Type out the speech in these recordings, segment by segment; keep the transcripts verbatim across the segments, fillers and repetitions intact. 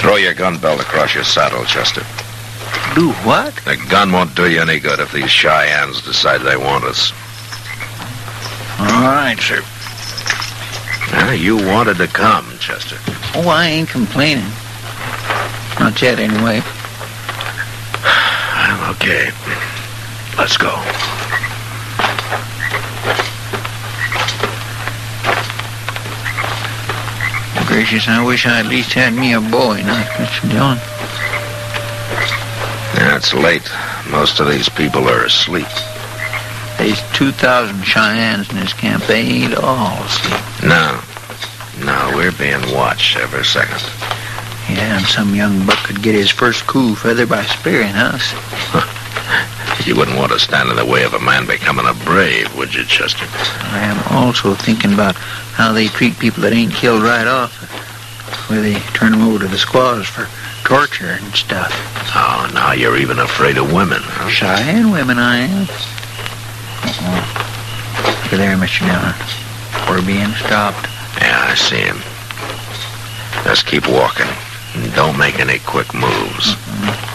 Throw your gun belt across your saddle, Chester. Do what? The gun won't do you any good if these Cheyennes decide they want us. All right, sir. Well, you wanted to come, Chester. Oh, I ain't complaining. Not yet, anyway. Well, okay. Let's go. Gracious, I wish I at least had me a boy, not Mister Dillon. Yeah, it's late. Most of these people are asleep. There's two thousand Cheyennes in this camp. They ain't all asleep. No. No, we're being watched every second. Yeah, and some young buck could get his first coup feather by spearing us. You wouldn't want to stand in the way of a man becoming a brave, would you, Chester? I am also thinking about how they treat people that ain't killed right off, where they turn them over to the squaws for torture and stuff. Oh, now you're even afraid of women, huh? Cheyenne women, I am. Uh-oh. Look at there, Mister Dillon. We're being stopped. Yeah, I see him. Just keep walking. And don't make any quick moves. Mm-hmm.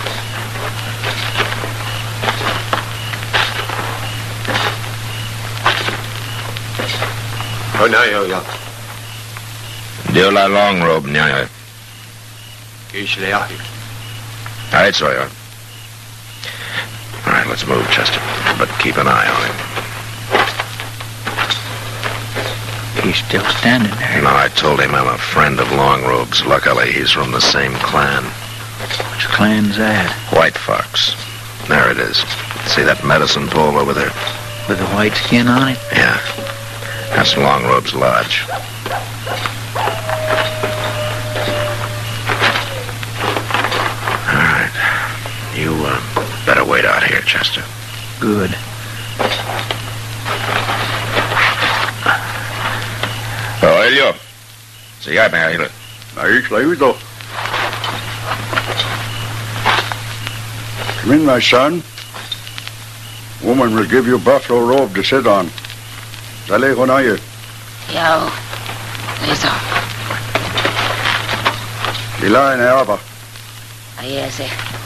Oh, no, yo, yo. Dieu la long robe, nyayo. Kishleahi. All right, Sawyer. All right, let's move, Chester. But keep an eye on him. He's still standing there. No, I told him I'm a friend of Longrobe's. Luckily, he's from the same clan. Which clan's that? White Fox. There it is. See that medicine pole over there? With the white skin on it? Yeah. That's Longrobe's lodge. All right. You uh, better wait out here, Chester. Good. Oh, Elio. Sígame, Elio. Ahí, Slavito. Come in, my son. Woman will give you buffalo robe to sit on. Dale con ella. Yo, eso. Dila en Ava. Ahí ese.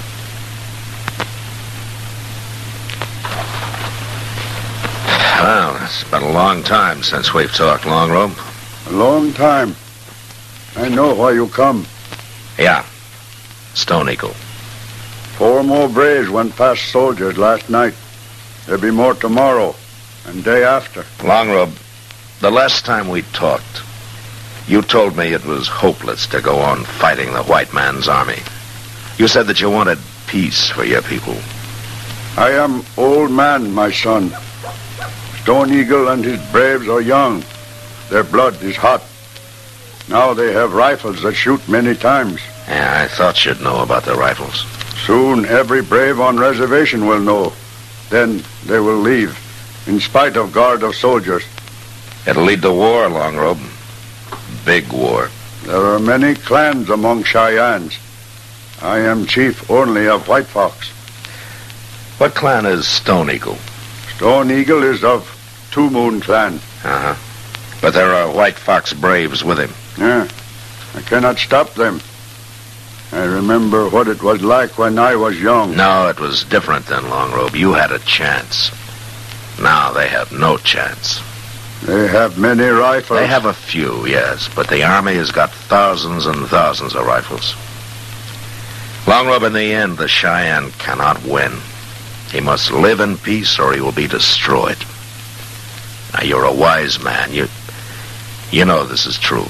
Well, it's been a long time since we've talked, Longrobe. A long time. I know why you come. Yeah. Stone Eagle. Four more braves went past soldiers last night. There'll be more tomorrow and day after. Longrobe, the last time we talked, you told me it was hopeless to go on fighting the white man's army. You said that you wanted peace for your people. I am old man, my son. Stone Eagle and his braves are young. Their blood is hot. Now they have rifles that shoot many times. Yeah, I thought you'd know about the rifles. Soon every brave on reservation will know. Then they will leave, in spite of guard of soldiers. It'll lead to war, Longrobe. Big war. There are many clans among Cheyennes. I am chief only of White Fox. What clan is Stone Eagle? Stone Eagle is of Two Moon clan. Uh-huh. But there are White Fox braves with him. Yeah, I cannot stop them. I remember what it was like when I was young. No, it was different then, Longrobe. You had a chance. Now they have no chance. They have many rifles. They have a few, yes, but the army has got thousands and thousands of rifles. Longrobe, in the end, the Cheyenne cannot win. He must live in peace or he will be destroyed. Now, you're a wise man. You, you know this is true.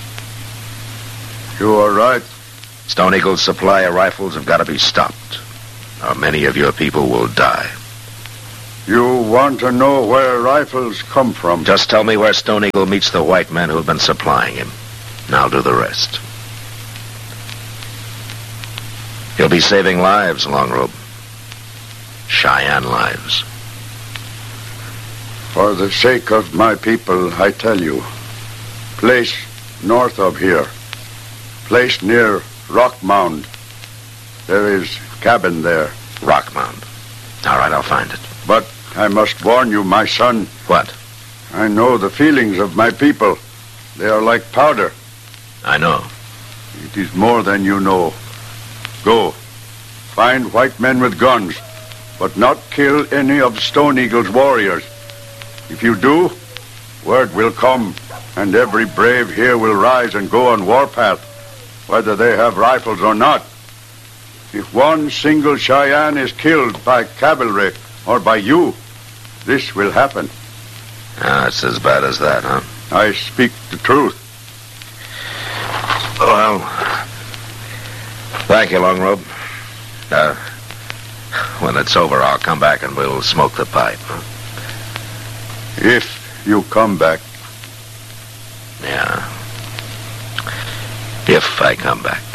You are right. Stone Eagle's supply of rifles have got to be stopped, or many of your people will die. You want to know where rifles come from? Just tell me where Stone Eagle meets the white men who have been supplying him, and I'll do the rest. You'll be saving lives, Longrobe. Cheyenne lives. For the sake of my people, I tell you. Place north of here. Place near Rock Mound. There is cabin there. Rock Mound. All right, I'll find it. But I must warn you, my son. What? I know the feelings of my people. They are like powder. I know. It is more than you know. Go. Find white men with guns, but not kill any of Stone Eagle's warriors. If you do, word will come, and every brave here will rise and go on warpath, whether they have rifles or not. If one single Cheyenne is killed by cavalry or by you, this will happen. Ah, it's as bad as that, huh? I speak the truth. Well, thank you, Longrobe. Uh, when it's over, I'll come back and we'll smoke the pipe. Huh? If you come back. Yeah. If I come back.